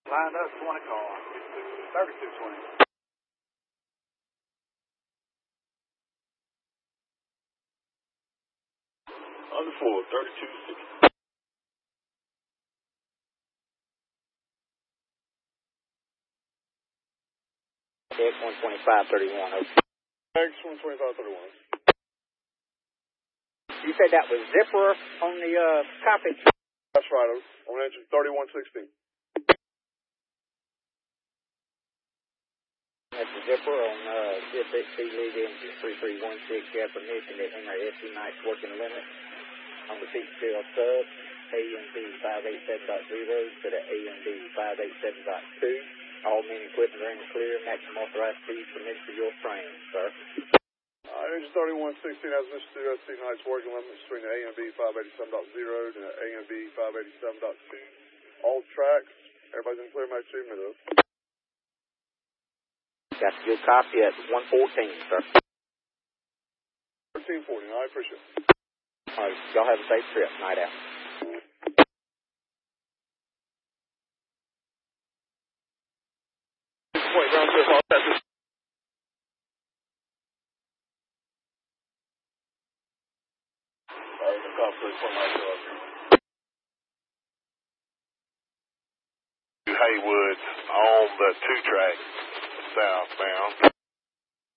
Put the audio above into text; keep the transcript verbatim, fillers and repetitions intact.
Lined up, twenty car. thirty-two twenty. On the floor, thirty-two sixty. X one twenty-five thirty-one. X one twenty-five thirty-one. You said that was Zipper on the uh, copy? That's right, on engine thirty-one sixteen. That's the Zipper on uh, C S X T lead engine three three one six. You have permission to enter S C nights working limit on the seat field sub A M B five eight seven point zero to the A M B five eight seven point two. All main equipment are in the clear. Maximum authorized speed permitted for your train, sir. Uh, engine thirty-one sixteen has permission to S C nights working limit between the A M B five eighty-seven point zero and the A M B five eighty-seven point two. All tracks, everybody's in the clear, match two minutes. Got a good copy at one fourteen, sir. thirteen forty, I appreciate it. All right, y'all have a safe trip. Night out. Point ground clear, all traffic. Alright, the cop says point right there. Haywood on the two track southbound.